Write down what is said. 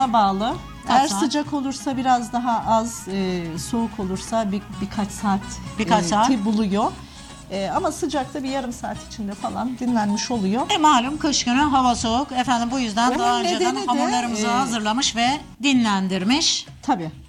bağlı. Eğer saat? sıcak olursa biraz daha az, soğuk olursa birkaç saat buluyor. Ama sıcakta bir yarım saat içinde falan dinlenmiş oluyor. Malum kış günü hava soğuk. Efendim bu yüzden Onun daha önceden nedeni de, hamurlarımızı hazırlamış ve dinlendirmiş. Tabii.